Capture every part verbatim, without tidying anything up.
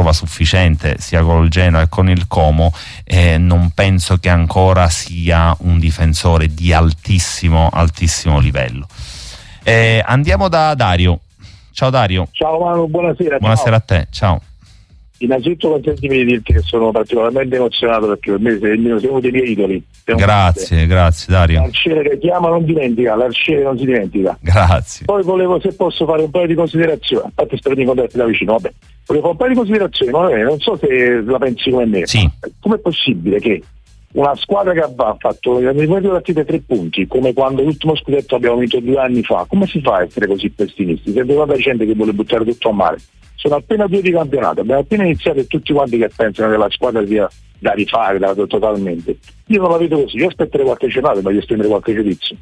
trova sufficiente sia col Genoa che con il Como, eh, non penso che ancora sia un difensore di altissimo altissimo livello. Eh, andiamo da Dario. Ciao Dario. Ciao Manu, buonasera. Buonasera ciao. a te, ciao. Innanzitutto consentimi di dirti che sono particolarmente emozionato perché per me sei uno dei miei idoli. Grazie, grazie Dario. L'arciere che chiama non dimentica, l'arciere non si dimentica. Grazie. Poi volevo, se posso, fare un paio di considerazioni. Infatti spero di incontrarti da vicino, vabbè. Volevo fare un paio di considerazioni, ma non so se la pensi come me. Sì. Com'è possibile che una squadra che ha fatto nelle prime due partite tre punti, come quando l'ultimo scudetto abbiamo vinto due anni fa, come si fa a essere così pessimisti? Sento tanta gente che vuole buttare tutto a mare. Sono appena due di campionato, abbiamo appena iniziato e tutti quanti che pensano che la squadra sia da rifare da, totalmente. Io non la vedo così, io aspetterei qualche giornata per esprimere qualche giudizio.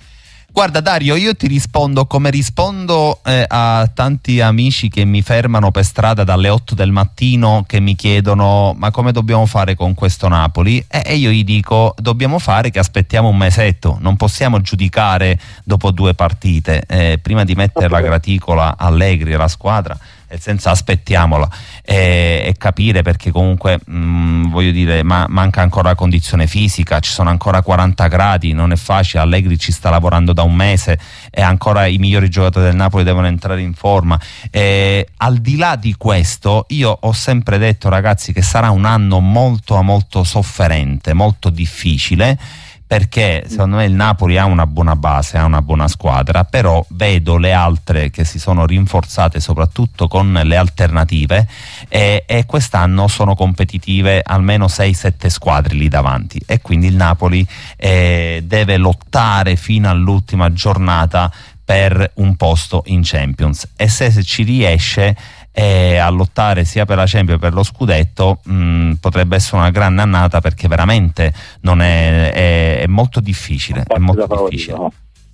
Guarda Dario, io ti rispondo come rispondo eh, a tanti amici che mi fermano per strada dalle otto del mattino, che mi chiedono ma come dobbiamo fare con questo Napoli, e, e io gli dico dobbiamo fare che aspettiamo un mesetto, non possiamo giudicare dopo due partite, eh, prima di mettere la graticola Allegri e la squadra, nel senso aspettiamola e, e capire, perché comunque mh, voglio dire ma, manca ancora la condizione fisica, ci sono ancora quaranta gradi, non è facile, Allegri ci sta lavorando da un mese e ancora i migliori giocatori del Napoli devono entrare in forma. E, al di là di questo, io ho sempre detto ragazzi che sarà un anno molto molto sofferente, molto difficile, perché secondo me il Napoli ha una buona base, ha una buona squadra, però vedo le altre che si sono rinforzate soprattutto con le alternative e, e quest'anno sono competitive almeno sei sette squadre lì davanti, e quindi il Napoli eh, deve lottare fino all'ultima giornata per un posto in Champions, e se, se ci riesce e a lottare sia per la Champions che per lo scudetto, mh, potrebbe essere una grande annata, perché veramente non è, è, è molto difficile, è molto difficile. No.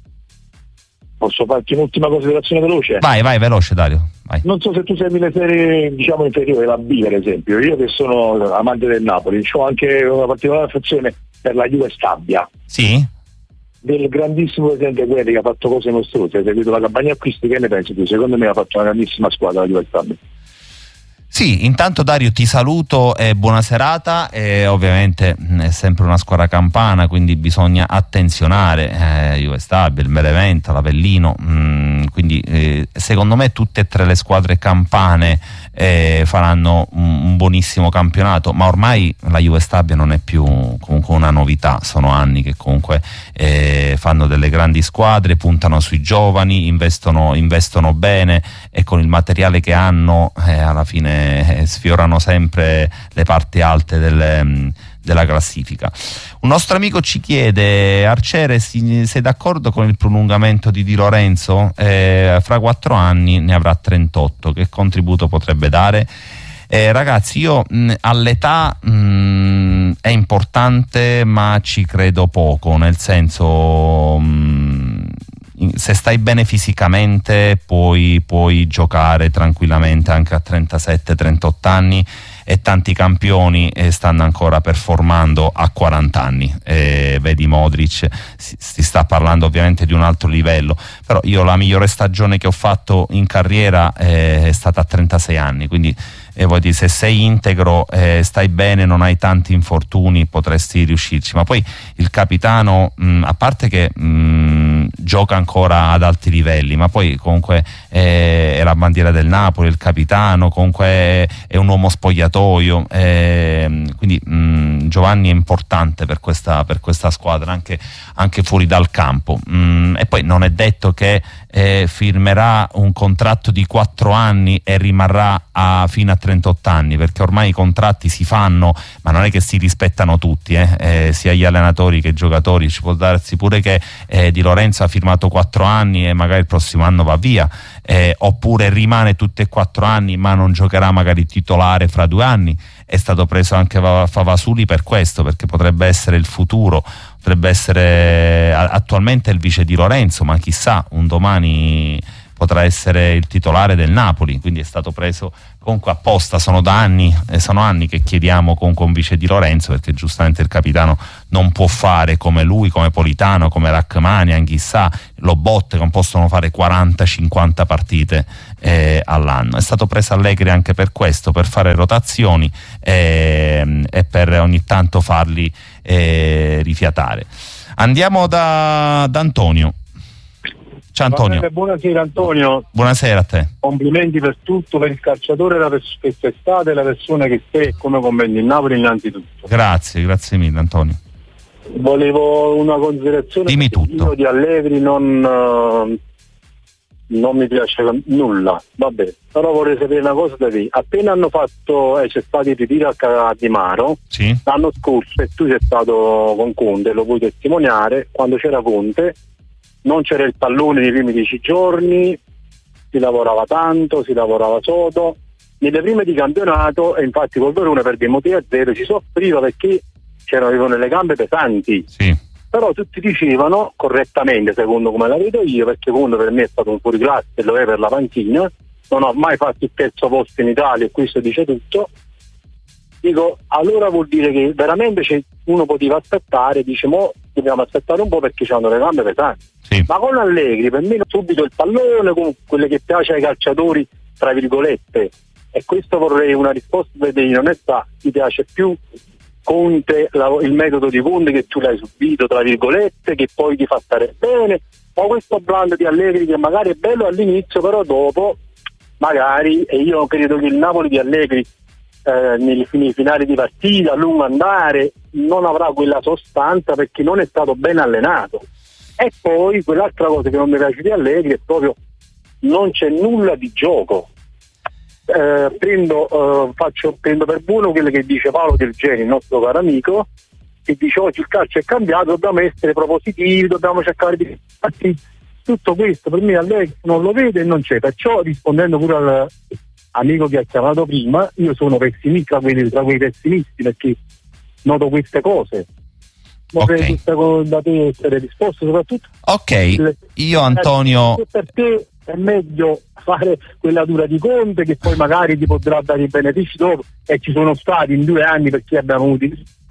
Posso farti un'ultima considerazione veloce? Vai, vai, veloce Dario, vai. Non so se tu segui le serie, diciamo, inferiori, la B per esempio. Io che sono amante del Napoli, ho anche una particolare affezione per la Juve Stabia. Sì? Del grandissimo presidente Guerri, che ha fatto cose mostruose, ha seguito la campagna acquisti. Che ne pensi tu? Secondo me ha fatto una grandissima squadra la Juve Stabia. Sì, intanto Dario ti saluto e buona serata, e ovviamente è sempre una squadra campana, quindi bisogna attenzionare eh, Juve Stabia, il Benevento, l'Avellino, mh, quindi eh, secondo me tutte e tre le squadre campane eh, faranno un, un buonissimo campionato, ma ormai la Juve Stabia non è più comunque una novità, sono anni che comunque eh, fanno delle grandi squadre, puntano sui giovani, investono, investono bene, e con il materiale che hanno eh, alla fine sfiorano sempre le parti alte delle, della classifica. Un nostro amico ci chiede: Arciere, sei d'accordo con il prolungamento di Di Lorenzo? Eh, fra quattro anni ne avrà trentotto, che contributo potrebbe dare? Eh, ragazzi, io mh, all'età mh, è importante, ma ci credo poco, nel senso mh, se stai bene fisicamente puoi, puoi giocare tranquillamente anche a trentasette trentotto anni, e tanti campioni eh, stanno ancora performando a quaranta anni, eh, vedi Modric, si, si sta parlando ovviamente di un altro livello, però io la migliore stagione che ho fatto in carriera eh, è stata a trentasei anni, quindi eh, vuol dire, se sei integro, eh, stai bene, non hai tanti infortuni, potresti riuscirci. Ma poi il capitano, mh, a parte che mh, gioca ancora ad alti livelli, ma poi comunque eh, è la bandiera del Napoli, il capitano, comunque è, è un uomo spogliatoio, eh, quindi mh, Giovanni è importante per questa, per questa squadra anche, anche fuori dal campo, mh, e poi non è detto che eh, firmerà un contratto di quattro anni e rimarrà a, fino a trentotto anni, perché ormai i contratti si fanno, ma non è che si rispettano tutti, eh? Eh, sia gli allenatori che i giocatori. Ci può darsi pure che eh, Di Lorenzo ha firmato quattro anni e magari il prossimo anno va via, eh, oppure rimane tutti e quattro anni ma non giocherà magari titolare fra due anni. È stato preso anche Favasuli per questo, perché potrebbe essere il futuro, potrebbe essere attualmente il vice Di Lorenzo, ma chissà, un domani potrà essere il titolare del Napoli, quindi è stato preso comunque apposta. Sono da anni, eh, sono anni che chiediamo comunque un vice Di Lorenzo, perché giustamente il capitano non può fare come lui, come Politano, come Rachmanian, chissà, Lobotte, che non possono fare quaranta cinquanta partite eh, all'anno. È stato preso Allegri anche per questo, per fare rotazioni eh, e per ogni tanto farli eh, rifiatare. Andiamo da, da Antonio. Ciao Antonio. Bene, buonasera Antonio. Buonasera a te. Complimenti per tutto, per il calciatore, la pers- che sei stata e la persona che sei, come commenti il Napoli innanzitutto. Grazie, grazie mille Antonio. Volevo una considerazione. Dimmi tutto. Io di Allegri non, uh, non mi piace nulla, vabbè, però vorrei sapere una cosa da te. Appena hanno fatto, eh, c'è stato il ritiro a Di Maro, sì, l'anno scorso, e tu sei stato con Conte, lo puoi testimoniare, quando c'era Conte non c'era il pallone nei primi dieci giorni, si lavorava tanto, si lavorava sodo. Nelle prime di campionato, e infatti col Verona perdemmo tre a zero, si soffriva perché c'erano le gambe pesanti. Sì. Però tutti dicevano, correttamente secondo come la vedo io, perché uno per me è stato un fuoriclasse e lo è per la panchina, non ho mai fatto il terzo posto in Italia e questo dice tutto. Dico, allora vuol dire che veramente uno poteva aspettare, dice, mo dobbiamo aspettare un po' perché hanno le gambe pesanti. Sì. Ma con Allegri per me subito il pallone, con quelle che piace ai calciatori, tra virgolette, e questo vorrei una risposta da te in onestà. Ti piace più Conte, la, il metodo di Conte che tu l'hai subito, tra virgolette, che poi ti fa stare bene, o questo blando di Allegri che magari è bello all'inizio, però dopo magari, e io credo che il Napoli di Allegri eh, nei, nei finali di partita a lungo andare non avrà quella sostanza perché non è stato ben allenato. E poi quell'altra cosa che non mi piace di Allegri è proprio non c'è nulla di gioco. Eh, prendo, eh, faccio, prendo per buono quello che dice Paolo Del Geni, il nostro caro amico, che dice oggi il calcio è cambiato, dobbiamo essere propositivi, dobbiamo cercare di... Infatti, tutto questo per me Allegri non lo vede e non c'è. Perciò, rispondendo pure all'amico che ha chiamato prima, io sono pessimista tra quei, tra quei pessimisti, perché noto queste cose. Okay. Da te essere risposto soprattutto. Ok, io Antonio, per te è meglio fare quella dura di Conte che poi magari ti potrà dare i benefici dopo, e ci sono stati in due anni perché abbiamo avuto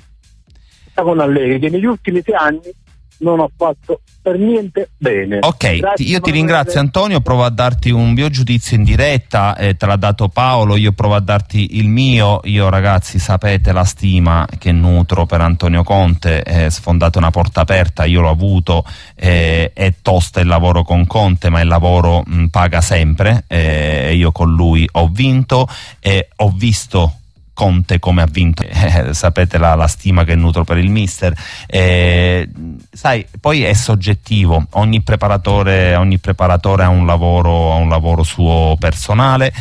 con Allegri che negli ultimi sei anni non ho fatto per niente bene. Ok, Grazie, io ti ringrazio Antonio, provo a darti un mio giudizio in diretta, eh, te l'ha dato Paolo, io provo a darti il mio. Io ragazzi sapete la stima che nutro per Antonio Conte, è sfondata una porta aperta, io l'ho avuto, eh, è tosta il lavoro con Conte ma il lavoro mh, paga sempre, e eh, io con lui ho vinto e ho visto Conte come ha vinto, eh, sapete la, la stima che nutro per il mister, eh, sai, poi è soggettivo, ogni preparatore, ogni preparatore ha un lavoro, ha un lavoro suo personale,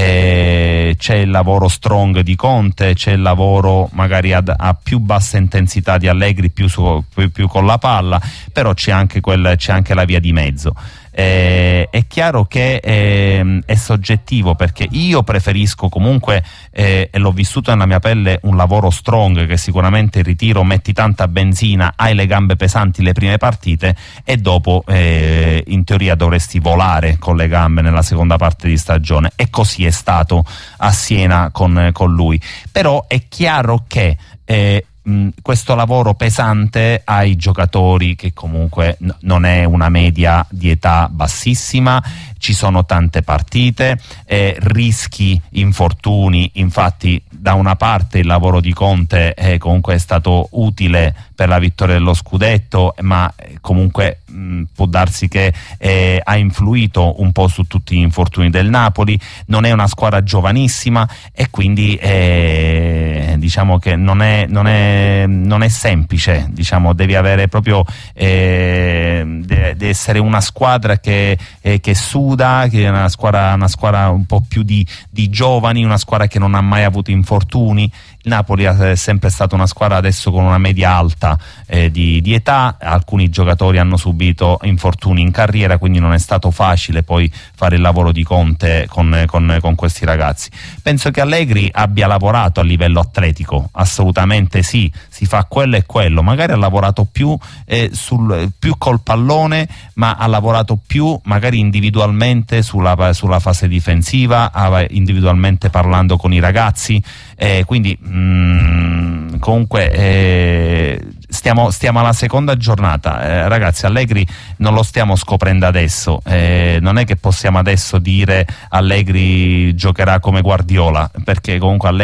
eh, c'è il lavoro strong di Conte, c'è il lavoro magari ad, a più bassa intensità di Allegri, più, su, più, più con la palla, però c'è anche, quel, c'è anche la via di mezzo. Eh, è chiaro che eh, è soggettivo, perché io preferisco comunque, eh, e l'ho vissuto nella mia pelle, un lavoro strong, che sicuramente il ritiro metti tanta benzina, hai le gambe pesanti le prime partite e dopo eh, in teoria dovresti volare con le gambe nella seconda parte di stagione, e così è stato a Siena con, con lui. Però è chiaro che eh, questo lavoro pesante ai giocatori, che comunque n- non è una media di età bassissima, ci sono tante partite, eh, rischi infortuni, infatti da una parte il lavoro di Conte eh, comunque è stato utile per la vittoria dello scudetto, ma eh, comunque mh, può darsi che eh, ha influito un po' su tutti gli infortuni del Napoli, non è una squadra giovanissima e quindi eh, diciamo che non è, non è, non è semplice, diciamo, devi avere proprio eh, deve essere una squadra che, eh, che suda, che è una squadra, una squadra un po' più di, di giovani, una squadra che non ha mai avuto infortuni. Il Napoli è sempre stata una squadra adesso con una media alta eh, di, di età, alcuni giocatori hanno subito infortuni in carriera, quindi non è stato facile poi fare il lavoro di Conte con, con, con questi ragazzi. Penso che Allegri abbia lavorato a livello atletico atletico, assolutamente sì, si fa quello e quello, magari ha lavorato più, eh, sul, più col pallone, ma ha lavorato più magari individualmente sulla, sulla fase difensiva, individualmente parlando con i ragazzi, eh, quindi mh, comunque eh, stiamo, stiamo alla seconda giornata, eh, ragazzi. Allegri non lo stiamo scoprendo adesso, eh, non è che possiamo adesso dire Allegri giocherà come Guardiola, perché comunque Allegri